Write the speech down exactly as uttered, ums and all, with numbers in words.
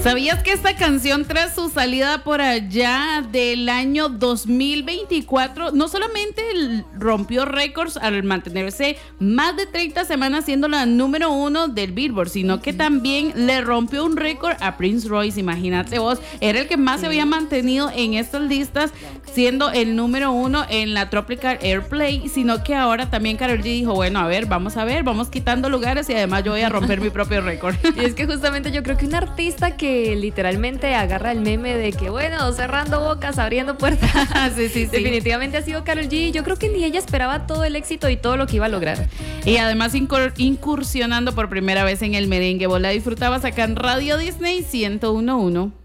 ¿Sabías que esta canción, tras su salida por allá del año dos mil veinticuatro, no solamente rompió récords al mantenerse más de treinta semanas siendo la número uno del Billboard, sino que también le rompió un récord a Prince Royce? Imagínate vos, era el que más se había mantenido en estas listas, siendo el número uno en la Tropical Airplay, sino que ahora también Karol G dijo, bueno, a ver, vamos a ver, vamos quitando lugares y además yo voy a romper mi propio récord. Y es que justamente yo creo que un artista que literalmente agarra el meme de que, bueno, cerrando bocas, abriendo puertas, sí, sí, sí. definitivamente ha sido Karol G. Yo creo que ni ella esperaba todo el éxito y todo lo que iba a lograr. Y además incursionando por primera vez en el merengue. Vos la disfrutabas acá en Radio Disney ciento uno punto uno.